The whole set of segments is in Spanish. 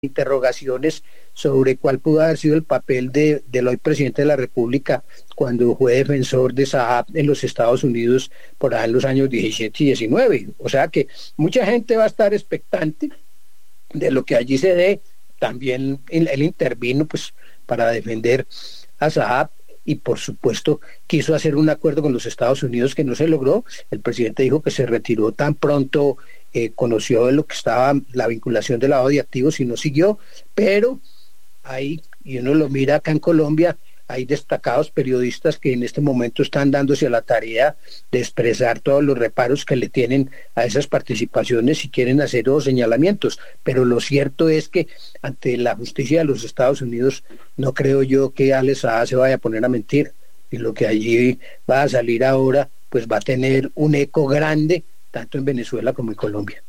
interrogaciones sobre cuál pudo haber sido el papel del hoy presidente de la República cuando fue defensor de Saab en los Estados Unidos por ahí en los años 17 y 19. O sea que mucha gente va a estar expectante de lo que allí se dé. También él intervino pues para defender a Saab y por supuesto quiso hacer un acuerdo con los Estados Unidos que no se logró. El presidente dijo que se retiró tan pronto conoció de lo que estaba la vinculación de lavado de activos y no siguió, pero hay, y uno lo mira acá en Colombia, hay destacados periodistas que en este momento están dándose a la tarea de expresar todos los reparos que le tienen a esas participaciones y quieren hacer los señalamientos, pero lo cierto es que ante la justicia de los Estados Unidos no creo yo que Alex Saab se vaya a poner a mentir, y lo que allí va a salir ahora pues va a tener un eco grande tanto en Venezuela como en Colombia.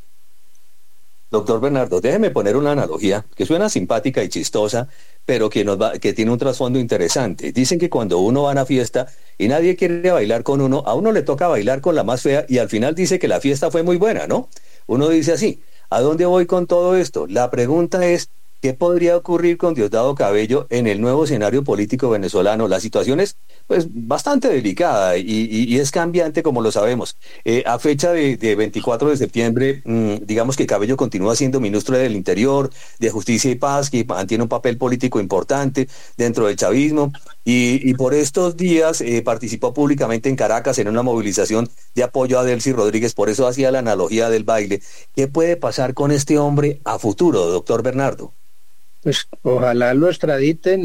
Doctor Bernardo, déjeme poner una analogía que suena simpática y chistosa, pero que tiene un trasfondo interesante. Dicen que cuando uno va a una fiesta y nadie quiere bailar con uno, a uno le toca bailar con la más fea y al final dice que la fiesta fue muy buena, ¿no? Uno dice así, ¿a dónde voy con todo esto? La pregunta es, ¿qué podría ocurrir con Diosdado Cabello en el nuevo escenario político venezolano? La situación es pues bastante delicada y es cambiante como lo sabemos. A fecha de 24 de septiembre, digamos que Cabello continúa siendo ministro del Interior, de Justicia y Paz, que mantiene un papel político importante dentro del chavismo y por estos días participó públicamente en Caracas en una movilización de apoyo a Delcy Rodríguez, por eso hacía la analogía del baile. ¿Qué puede pasar con este hombre a futuro, doctor Bernardo? Pues ojalá lo extraditen,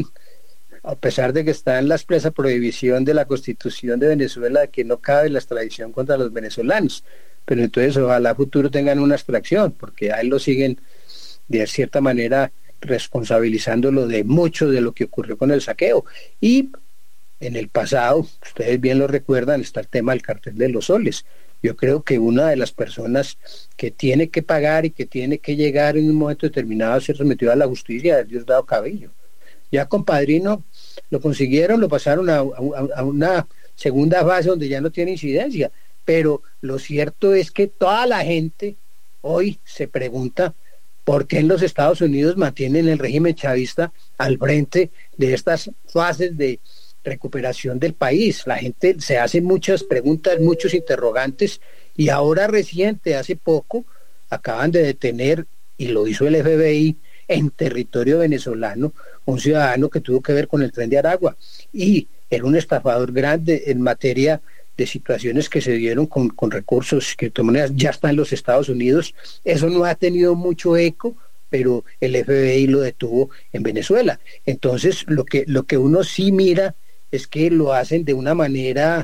a pesar de que está en la expresa prohibición de la Constitución de Venezuela de que no cabe la extradición contra los venezolanos, pero entonces ojalá a futuro tengan una extracción, porque a él lo siguen de cierta manera responsabilizándolo de mucho de lo que ocurrió con el saqueo. Y en el pasado, ustedes bien lo recuerdan, está el tema del cartel de los soles. Yo creo que una de las personas que tiene que pagar y que tiene que llegar en un momento determinado a ser sometido a la justicia es Diosdado Cabello. Ya con Padrino lo consiguieron, lo pasaron a una segunda fase donde ya no tiene incidencia, pero lo cierto es que toda la gente hoy se pregunta por qué en los Estados Unidos mantienen el régimen chavista al frente de estas fases de recuperación del país. La gente se hace muchas preguntas, muchos interrogantes, y ahora reciente, hace poco, acaban de detener, y lo hizo el FBI, en territorio venezolano, un ciudadano que tuvo que ver con el Tren de Aragua, y era un estafador grande en materia de situaciones que se dieron con recursos que de todas maneras ya están en los Estados Unidos. Eso no ha tenido mucho eco, pero el FBI lo detuvo en Venezuela. Entonces, lo que uno sí mira es que lo hacen de una manera,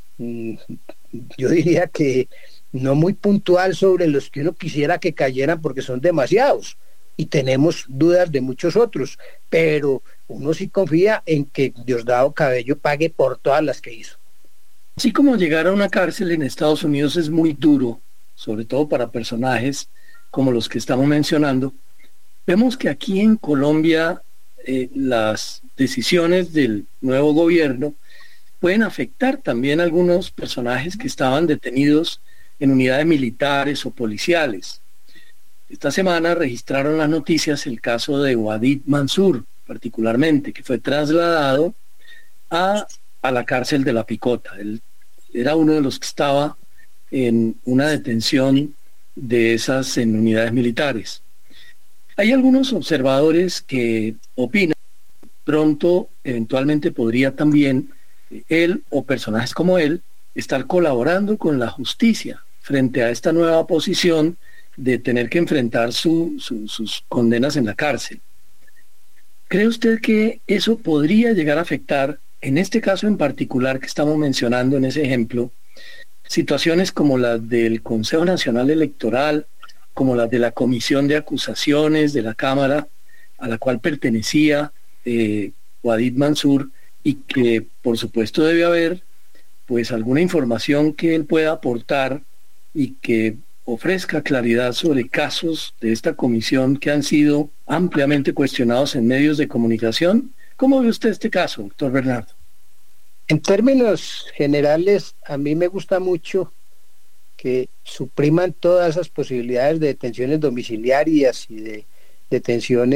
yo diría que no muy puntual sobre los que uno quisiera que cayeran, porque son demasiados y tenemos dudas de muchos otros, pero uno sí confía en que Diosdado Cabello pague por todas las que hizo. Así como llegar a una cárcel en Estados Unidos es muy duro, sobre todo para personajes como los que estamos mencionando, vemos que aquí en Colombia las decisiones del nuevo gobierno pueden afectar también a algunos personajes que estaban detenidos en unidades militares o policiales. Esta semana registraron las noticias el caso de Wadid Mansur, particularmente, que fue trasladado a la cárcel de La Picota. Él era uno de los que estaba en una detención de esas en unidades militares. Hay algunos observadores que opinan que pronto, eventualmente podría también él o personajes como él estar colaborando con la justicia frente a esta nueva posición de tener que enfrentar sus condenas en la cárcel. ¿Cree usted que eso podría llegar a afectar, en este caso en particular que estamos mencionando en ese ejemplo, situaciones como las del Consejo Nacional Electoral, como las de la Comisión de Acusaciones de la Cámara, a la cual pertenecía Wadid Mansur, y que por supuesto debe haber pues alguna información que él pueda aportar y que ofrezca claridad sobre casos de esta comisión que han sido ampliamente cuestionados en medios de comunicación? ¿Cómo ve usted este caso, doctor Bernardo? En términos generales, a mí me gusta mucho que supriman todas esas posibilidades de detenciones domiciliarias y de detenciones